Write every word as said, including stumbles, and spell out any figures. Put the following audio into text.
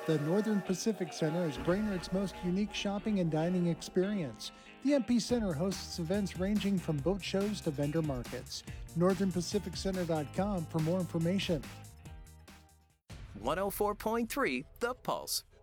The Northern Pacific Center is Brainerd's most unique shopping and dining experience. The M P Center hosts events ranging from boat shows to vendor markets. northern pacific center dot com for more information. one oh four point three The Pulse.